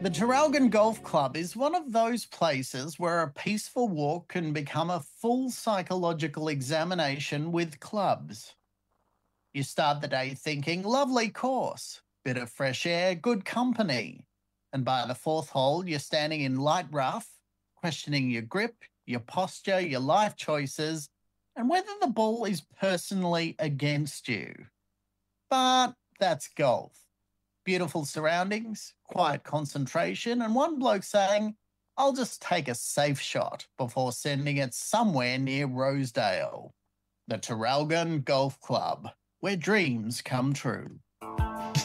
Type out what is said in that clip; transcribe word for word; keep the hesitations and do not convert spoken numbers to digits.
The Traralgon Golf Club is one of those places where a peaceful walk can become a full psychological examination with clubs. You start the day thinking, lovely course, bit of fresh air, good company. And by the fourth hole, you're standing in light rough, questioning your grip, your posture, your life choices, and whether the ball is personally against you. But that's golf. Beautiful surroundings, quiet concentration, and one bloke saying, I'll just take a safe shot before sending it somewhere near Rosedale. The Traralgon Golf Club, where dreams come true.